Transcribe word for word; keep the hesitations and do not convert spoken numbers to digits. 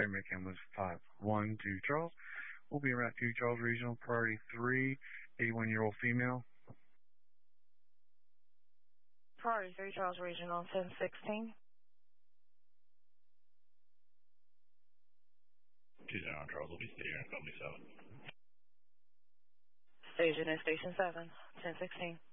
making was five one to Charles. We'll be around two Charles Regional, priority three, eighty-one-year-old female. Priority three, Charles Regional, ten sixteen. two zero on Charles will be sitting here in company seven. Station at station seven, ten sixteen.